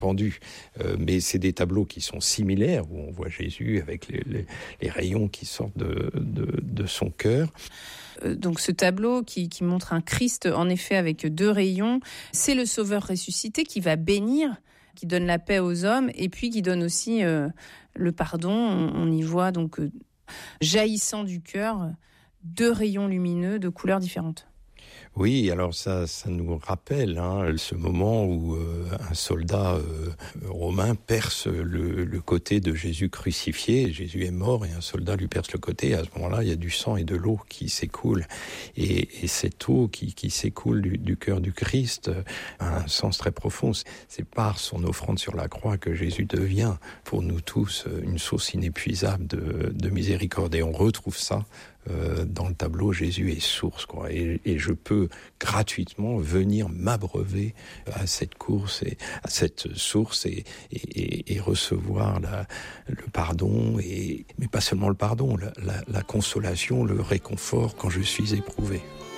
pendu. Mais c'est des tableaux qui sont similaires, où on voit Jésus avec les rayons qui sortent de son cœur. Donc ce tableau qui montre un Christ, en effet, avec 2 rayons, c'est le Sauveur ressuscité qui va bénir, qui donne la paix aux hommes, et puis qui donne aussi le pardon. On y voit donc jaillissant du cœur 2 rayons lumineux de couleurs différentes. Oui, alors ça nous rappelle ce moment où un soldat romain perce le côté de Jésus crucifié. Jésus est mort et un soldat lui perce le côté. Et à ce moment-là, il y a du sang et de l'eau qui s'écoule. Et cette eau qui s'écoule du cœur du Christ a un sens très profond. C'est par son offrande sur la croix que Jésus devient pour nous tous une source inépuisable de miséricorde. Et on retrouve ça dans le tableau. Jésus est source, quoi. Et je peux gratuitement venir m'abreuver à cette course et à cette source et recevoir le pardon, mais pas seulement le pardon, la consolation, le réconfort quand je suis éprouvé.